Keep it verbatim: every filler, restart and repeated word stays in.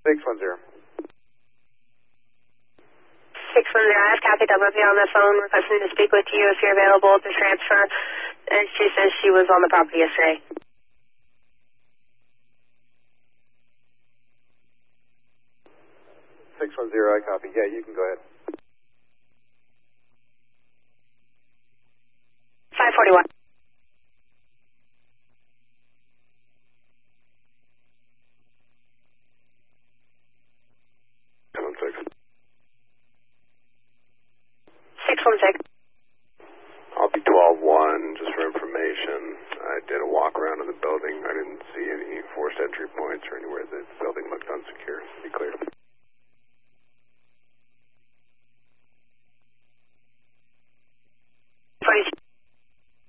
six one zero. six one zero, I have Kathy Dudley on the phone requesting to speak with you if you're available to transfer. And she says she was on the property yesterday. six one zero, I copy. Yeah, you can go ahead. five forty-one. seven six. six one six. I'll be twelve one, just for information. I did a walk around in the building. I didn't see any forced entry points or anywhere the building